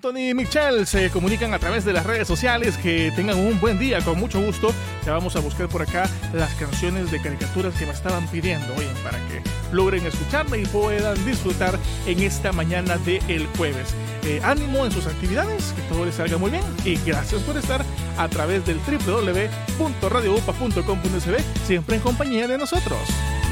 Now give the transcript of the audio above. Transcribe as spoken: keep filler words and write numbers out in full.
Anthony y Michelle se comunican a través de las redes sociales. Que tengan un buen día, con mucho gusto. Ya vamos a buscar por acá las canciones de caricaturas que me estaban pidiendo, oye, para que logren escucharme y puedan disfrutar en esta mañana del jueves. Eh, ánimo en sus actividades, que todo les salga muy bien, y gracias por estar a través del doble u doble u doble u punto radio upa punto com punto es be, siempre en compañía de nosotros.